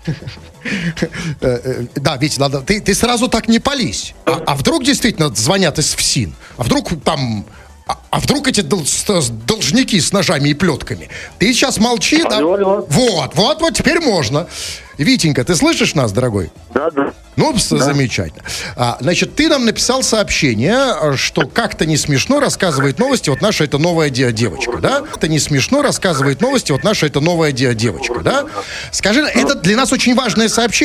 Да, Витя, надо, ты сразу так не пались. А вдруг действительно звонят из ФСИН? А вдруг там... А вдруг эти должники с ножами и плетками? Ты сейчас молчи, да? Вот, теперь можно. Витенька, ты слышишь нас, дорогой? Да. Ну, замечательно. Значит, ты нам написал сообщение, что как-то не смешно рассказывает новости вот наша эта новая девочка, да? Это не смешно рассказывает новости вот наша эта новая девочка, да? Скажи, это для нас очень важное сообщение.